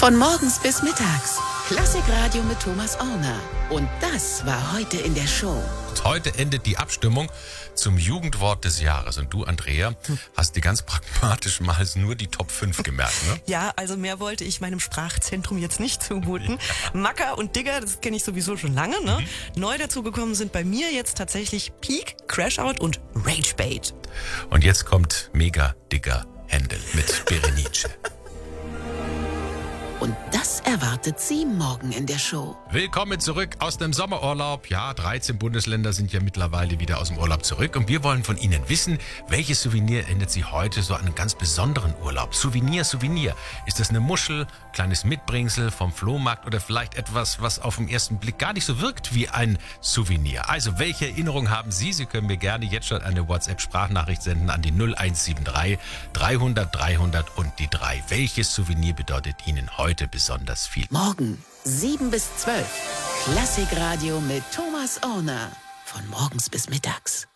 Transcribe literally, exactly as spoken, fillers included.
Von morgens bis mittags. Klassikradio mit Thomas Orner. Und das war heute in der Show. Heute endet die Abstimmung zum Jugendwort des Jahres. Und du, Andrea, hast dir ganz pragmatisch mal nur die Top fünf gemerkt, ne? Ja, also mehr wollte ich meinem Sprachzentrum jetzt nicht zumuten. Macker und Digger, das kenne ich sowieso schon lange, ne? Mhm. Neu dazugekommen sind bei mir jetzt tatsächlich Peak, Crashout und Ragebait. Und jetzt kommt Mega Digger Händel mit Berenice. Und das erwartet Sie morgen in der Show. Willkommen zurück aus dem Sommerurlaub. Ja, dreizehn Bundesländer sind ja mittlerweile wieder aus dem Urlaub zurück. Und wir wollen von Ihnen wissen, welches Souvenir erinnert Sie heute so an einen ganz besonderen Urlaub? Souvenir, Souvenir. Ist das eine Muschel, kleines Mitbringsel vom Flohmarkt oder vielleicht etwas, was auf den ersten Blick gar nicht so wirkt wie ein Souvenir? Also, welche Erinnerung haben Sie? Sie können mir gerne jetzt schon eine WhatsApp-Sprachnachricht senden an die null eins sieben drei dreihundert dreihundert und die drei. Welches Souvenir bedeutet Ihnen heute besonders viel? Morgen sieben bis zwölf. Klassikradio mit Thomas Orner. Von morgens bis mittags.